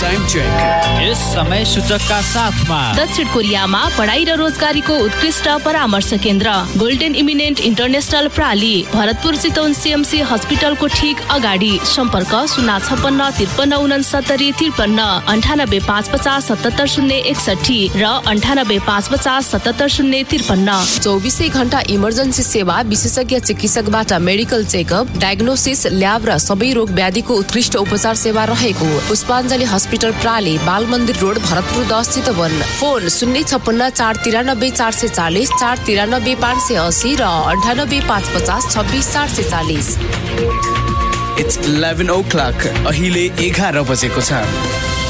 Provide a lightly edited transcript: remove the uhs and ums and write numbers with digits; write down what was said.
Time check. यस समय सूचकका साथमा दक्षिण कोरियामा पढाइ र रोजगारीको उत्कृष्ट परामर्श केन्द्र golden eminent international प्राली, Bharatpur Chitwan CMC हस्पिटलको ठीक अगाडि। सम्पर्क 056-93-59-63, 98-550-77-061 र 98-550-77-053। 24 घण्टा इमर्जेन्सी सेवा, विशेषज्ञ चिकित्सकबाट मेडिकल चेकअप, डायग्नोसिस, ल्याब र सबै रोग व्याधिको उत्कृष्ट उपचार सेवा रहेको पुष्पाञ्जली हस्पिटल प्राली, बाल मन्दिर रोड, भरतपुर 10 चितवन। फोन 056-493-440, 493-580 र 98-550-26-440। It's 11 o'clock. अहिले 11 बजेको छ।